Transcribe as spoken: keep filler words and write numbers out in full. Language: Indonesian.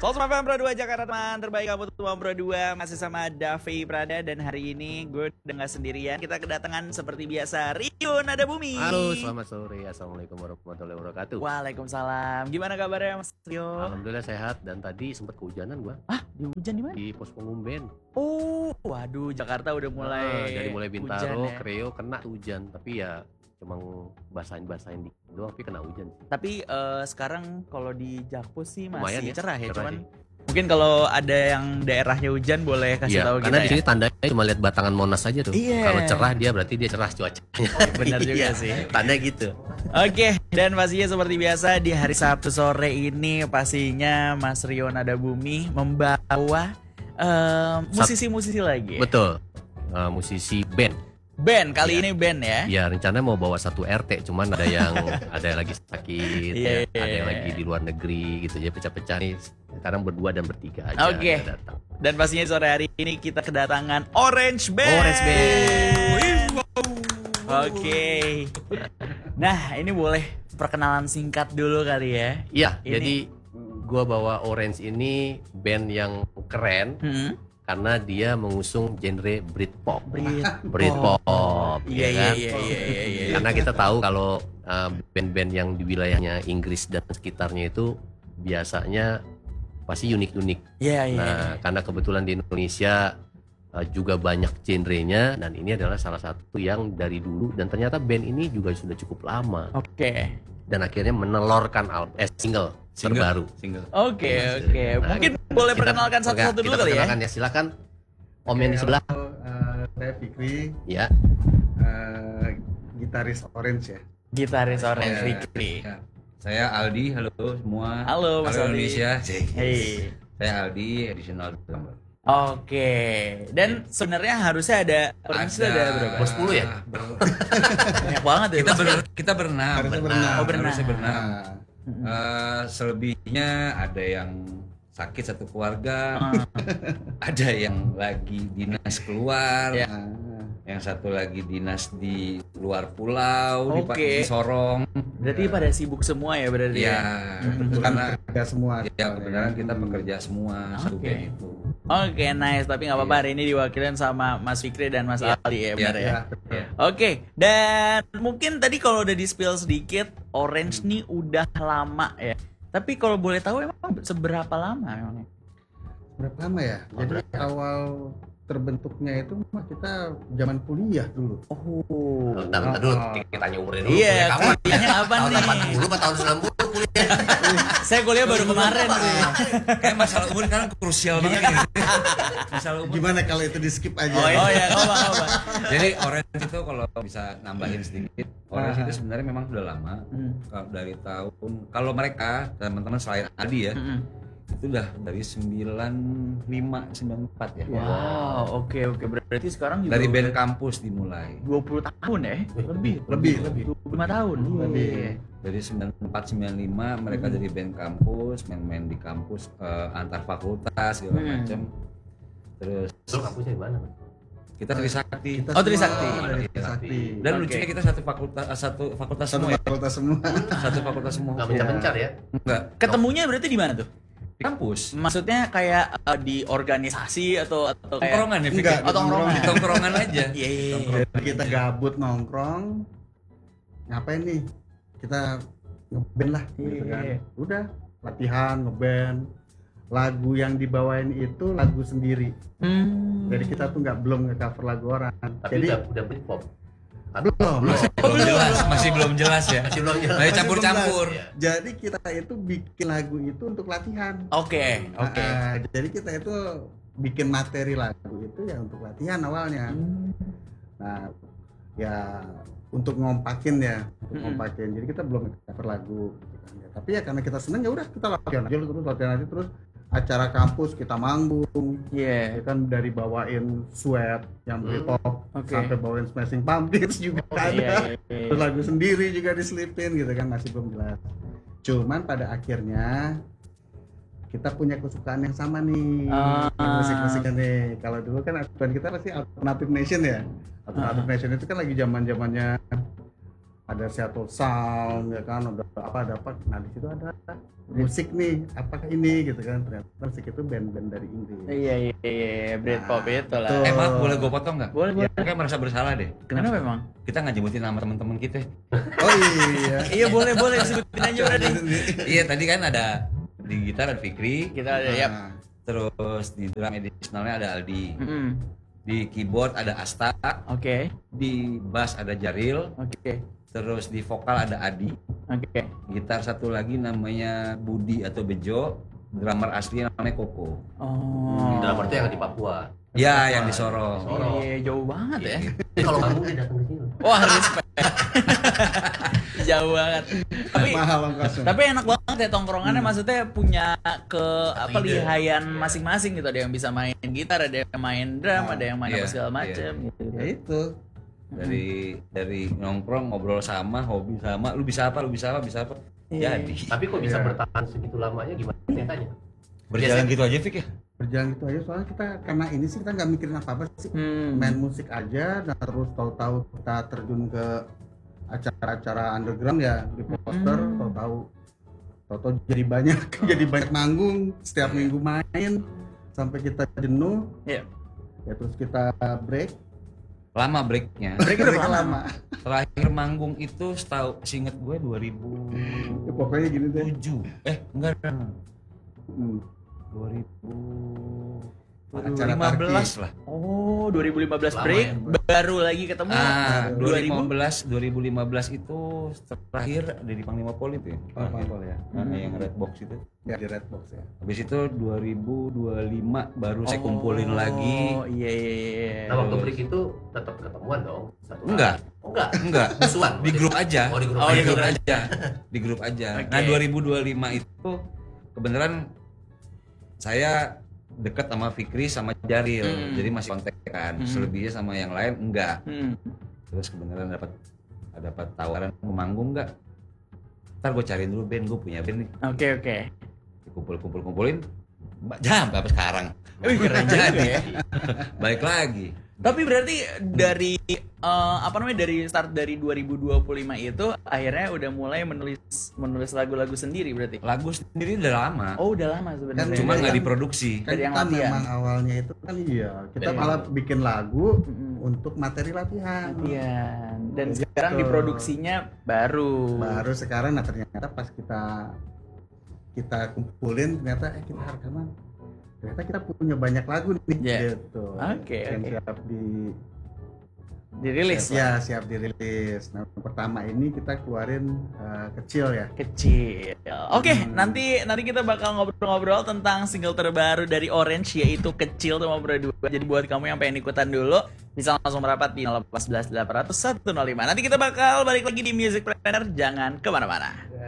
seratus F M Pro dua Jakarta, teman terbaik kamu tuh Pro dua. Masih sama Davi Prada. Dan hari ini gue udah gak sendirian. Kita kedatangan seperti biasa Rio Nadabumi. Halo, selamat sore. Assalamualaikum warahmatullahi wabarakatuh. Waalaikumsalam. Gimana kabarnya Mas Rio? Alhamdulillah sehat. Dan tadi sempat kehujanan gua. Ah, di hujan di mana? Di pos pengumben. Oh, waduh, Jakarta udah mulai ah, Dari mulai Bintaro, ya? Kreo kena hujan. Tapi ya cuma basahin-basahin dikit doang, tapi kena hujan. Tapi uh, sekarang kalau di Jakpus sih masih lumayan ya, cerah ya, cerah cuman sih. Mungkin kalau ada yang daerahnya hujan boleh kasih iya, tahu kita. Karena ya? di sini tandanya cuma lihat batangan Monas aja tuh. Iya. Kalau cerah dia berarti dia cerah cuacanya. Benar juga iya, sih. Tanda gitu. Oke, dan pastinya seperti biasa di hari Sabtu sore ini pastinya Mas Rio Nadabumi membawa uh, musisi-musisi lagi. Betul. Uh, musisi band. Band kali ya. ini band ya? Iya, rencananya mau bawa satu R T, cuman ada yang ada yang lagi sakit, yeah, ya, ada yang lagi di luar negeri gitu, jadi pecah-pecah nih. Sekarang berdua dan bertiga aja. Oke. Okay. Dan pastinya sore hari ini kita kedatangan Orange Band. Orange Band. Oke. Okay. Nah, ini boleh perkenalan singkat dulu kali ya? Iya. Ini... Jadi gua bawa Orange ini band yang keren. Hmm? Karena dia mengusung genre Britpop, Britpop, Britpop, iya, ya kan? Iya, iya, iya, iya. Karena kita tahu kalau uh, band-band yang di wilayahnya Inggris dan sekitarnya itu biasanya pasti unik-unik. Iya, iya. Nah, iya. Karena kebetulan di Indonesia uh, juga banyak genrenya, dan ini adalah salah satu yang dari dulu, dan ternyata band ini juga sudah cukup lama. Oke. Okay. Dan akhirnya menelorkan album, eh, single. Single, terbaru single. Oke oke. Okay. Nah, Mungkin kita, boleh perkenalkan satu-satu dulu kali ya. ya. Silakan. Om yang di sebelah. Uh, saya Fikri. Ya. Uh, gitaris Orange ya. Gitaris Orange ya, Fikri. Ya. Saya Aldi. Halo semua. Halo Mas Halo Aldi. Indonesia. Hey. Saya Aldi, additional drummer. Oke. Dan sebenarnya harusnya ada Orange ada, ada berapa? sepuluh ya? Banyak banget ya. Kita ber, kita berenam. Harusnya berenam. Oh, berenam. Harusnya berenam. Uh, selebihnya ada yang sakit satu keluarga, uh. ada yang lagi dinas keluar, ya. Yang satu lagi dinas di luar pulau, okay. di Sorong. Berarti uh. pada sibuk semua ya berarti ya? Ya, karena kerja semua. Ya kebenaran kita bekerja semua satu okay. band itu. Oke, okay, nice. Tapi nggak apa-apa, hari ini diwakilin sama Mas Fikri dan Mas ya. Aldi ya, benar ya. ya. ya. Oke, okay. Dan mungkin tadi kalau udah di spill sedikit, Orange hmm. nih udah lama ya. Tapi kalau boleh tahu emang seberapa lama emangnya? Seberapa lama ya? Jadi berapa? Awal terbentuknya itu mah kita zaman kuliah dulu. Oh. Bentar, bentar dulu, kita tanya umurnya dulu. Iya, kuliahnya apa nih? Tahun delapan puluh apa tahun sembilan puluh kuliah? Saya kuliah baru kemarin sih. Kayak masalah umur sekarang krusial banget ya. Masalah umur. Gimana kalau itu di skip aja? Oh, oh ya, oh, oh, oh. Jadi Orange itu kalau bisa nambahin sedikit, Orange itu sebenarnya memang sudah lama. Hmm. Dari tahun, kalau mereka teman-teman selain Adi ya, hmm. itu udah dari sembilan lima sembilan empat ya. Wow, oke okay, oke. Okay. Berarti sekarang juga dari band kampus dimulai. dua puluh tahun ya? Lebih, lebih, lebih. dua puluh lima tahun. Lebih. Dari sembilan empat sembilan lima mereka hmm. dari band kampus, main-main di kampus uh, antar fakultas segala hmm. macam. Terus Terus kampusnya di mana? Kita Trisakti. Kita oh Trisakti. Dari Trisakti. Dan okay. lucunya kita satu fakultas satu fakultas satu semua. Fakultas ya? semua. Satu fakultas semua. Enggak mencar-mencar ya? Enggak. Ketemunya berarti di mana tuh? Di kampus. Maksudnya kayak uh, di organisasi atau atau kayak tongkrongan ya? Enggak, oh, tongkrongan. Di tongkrongan aja. Iya, iya. Kita gabut nongkrong. Ngapain nih? Kita ngeband lah gitu kan. Udah latihan ngeband. Lagu yang dibawain itu lagu sendiri. Hmm. Jadi kita tuh nggak belum nge-cover lagu orang. Tapi Jadi udah udah Britpop. Belum, masih belum jelas, masih belum jelas ya. Masih belum jelas. Masih campur-campur. Jadi kita itu bikin lagu itu untuk latihan. Oke, okay, oke. Okay. Uh, jadi kita itu bikin materi lagu itu ya untuk latihan awalnya. Hmm. Nah, ya untuk ngompakin ya, untuk hmm. ngompakin. Jadi kita belum cover lagu gitu kan. Ya, tapi ya karena kita seneng ya udah kita latihan aja terus latihan aja terus. Acara kampus kita manggung, yeah. ya kan dari bawain Sweat yang Britpop okay. sampai bawain Smashing Pumpkins juga oh, ada, iya, iya, iya. Terus lagu sendiri juga diselipin gitu kan, masih belum jelas. Cuman pada akhirnya kita punya kesukaan yang sama nih, uh, musik-musiknya nih. Kalau dulu kan band kita pasti Alternative Nation ya, Alternative uh. Nation itu kan lagi zaman-zamannya ada Seattle Sound ya kan, ada apa ada apa, nah di situ ada musik nih, apakah ini gitu kan? Ternyata musik itu band-band dari Inggris. Iya iya iya, Britpop Nah, itu lah. betul. Eh maaf, boleh gue potong nggak? Boleh boleh. Kayak merasa bersalah deh. Kenapa emang? Kita nggak nyebutin nama teman-teman kita. Oh iya. Iya boleh boleh disebutin aja berarti. Iya tadi kan ada di gitar ada Fikri, Kita ada ya. Nah, terus di drum additionalnya ada Aldi, Mm-mm. di keyboard ada Asta, Oke di bass ada Jaril, oke terus di vokal ada Adi, oke. gitar satu lagi namanya Budi atau Bejo, drummer asli namanya Koko. Oh. Drummer itu yang di Papua. Ya, yang di Sorong. Sorong. Iya jauh banget ya. Jadi kalau manggung dia datang ke sini. Wah respect. Jauh banget. Tapi mahal ongkosnya. tapi enak banget ya tongkrongannya, maksudnya punya ke apa ide. lihayan masing-masing gitu. Ada yang bisa main gitar, ada yang main drum, Ah, ada yang main iya, apa segala iya. macem gitu. Ya itu. Dari dari nongkrong ngobrol sama, hobi sama, lu bisa apa, lu bisa apa, bisa apa. Iya. Jadi Tapi kok bisa Iya. bertahan segitu lamanya gimana ceritanya? berjalan gitu aja Fik ya. Berjalan gitu aja soalnya kita karena ini sih kita nggak mikirin apa-apa sih. Hmm. Main musik aja, dan terus tahu-tahu kita terjun ke acara-acara underground ya di poster, Hmm. tahu-tahu tahu-tahu jadi banyak jadi banyak manggung setiap minggu main sampai kita jenuh. Iya. Ya terus kita break. Lama breaknya. Break Break berapa lama. Terakhir manggung itu setahu seinget gue dua ribu Ya, pokoknya gini deh. tujuh. Eh enggak dong. Hmm. dua ribu Acara lima belas Tarkis. lah. Oh, dua ribu lima belas Lama break, ya. baru lagi ketemu. Ah, dua ribu. dua ribu lima belas itu terakhir ada di Panglima Poli itu ya. Oh, Pampol ya. Nah, yang red box itu. Ya di red box ya. Habis itu dua ribu dua puluh lima baru saya Oh, kumpulin lagi. iya iya iya. Nah waktu break itu tetap ketemuan dong. Satu kali. Enggak. Oh enggak. Enggak, Musuhan. di grup aja. Oh di grup. Oh, di di grup grup aja. Di grup aja. Oke. Nah, dua ribu dua puluh lima itu kebenaran saya dekat sama Fikri sama Jaril. Hmm. Jadi masih kontekan. Hmm. Selebihnya sama yang lain enggak. Hmm. Terus kebenaran dapat dapat tawaran mau manggung enggak? Ntar gue cariin dulu band, gue punya band nih. Oke oke. Kumpul-kumpul kumpulin. Jam apa sekarang? Wih keren juga ya. Baik lagi. Tapi berarti dari eh, apa namanya dari start dari dua ribu dua puluh lima itu akhirnya udah mulai menulis menulis lagu-lagu sendiri berarti. Lagu sendiri udah lama. Oh udah lama sebenarnya. Kan Cuma Dari nggak yang- diproduksi. Kan Dari yang kita latihan. memang awalnya itu kan iya, kita Dari- malah bikin lagu Mm-mm. untuk materi latihan. Latihan. Dan Gitu. sekarang diproduksinya baru. Baru sekarang nah ternyata pas kita kita kumpulin ternyata eh kita rekaman. Ternyata kita punya banyak lagu nih Yeah. gitu. Oke, Yang oke. siap di Dirilis lah. ya siap dirilis. Nah, pertama ini kita keluarin eh, kecil ya. Kecil. Oke, Hmm. nanti nanti kita bakal ngobrol-ngobrol tentang single terbaru dari Orange yaitu Kecil sama berdua. Jadi buat kamu yang pengen ikutan dulu bisa langsung merapat di nol satu satu delapan nol nol satu nol lima. Nanti kita bakal balik lagi di Music Planner, jangan kemana-mana.